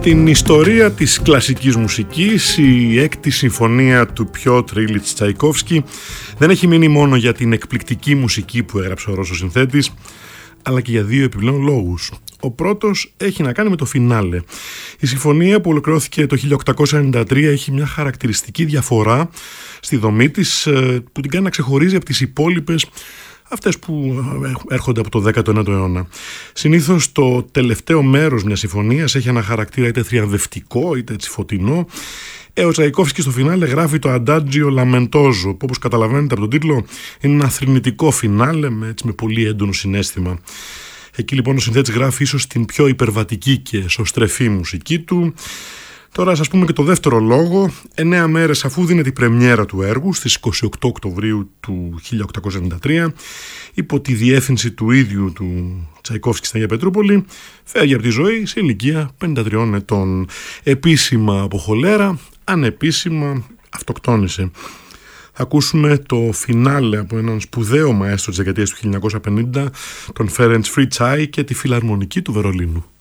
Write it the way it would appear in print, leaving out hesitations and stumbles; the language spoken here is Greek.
Στην ιστορία της κλασικής μουσικής, η έκτη συμφωνία του Πιότρ Ήλιτς Τσαϊκόφσκι δεν έχει μείνει μόνο για την εκπληκτική μουσική που έγραψε ο Ρώσος συνθέτης, αλλά και για δύο επιπλέον λόγους. Ο πρώτος έχει να κάνει με το φινάλε. Η συμφωνία που ολοκληρώθηκε το 1893 έχει μια χαρακτηριστική διαφορά στη δομή της που την κάνει να ξεχωρίζει από τις υπόλοιπες, αυτές που έρχονται από το 19ο αιώνα. Συνήθως το τελευταίο μέρος μιας συμφωνίας έχει ένα χαρακτήρα είτε θριαμβευτικό είτε έτσι φωτεινό. Ο Τσαϊκόφσκι στο φινάλε γράφει το Adagio Lamentoso, που όπως καταλαβαίνετε από τον τίτλο είναι ένα θρηνητικό φινάλε με πολύ έντονο συναίσθημα. Εκεί λοιπόν ο συνθέτης γράφει ίσως την πιο υπερβατική και σωστρεφή μουσική του. Τώρα ας πούμε και το δεύτερο λόγο. 9 μέρες αφού δίνεται η πρεμιέρα του έργου στις 28 Οκτωβρίου του 1893, υπό τη διεύθυνση του ίδιου του Τσαϊκόφσκι στην Αγία Πετρούπολη, φεύγει από τη ζωή σε ηλικία 53 ετών. Επίσημα από χολέρα, ανεπίσημα αυτοκτόνησε. Θα ακούσουμε το φινάλε από έναν σπουδαίο μαέστρο της δεκαετίας του 1950, τον Φέρεντς Φρίτσάι και τη Φιλαρμονική του Βερολίνου.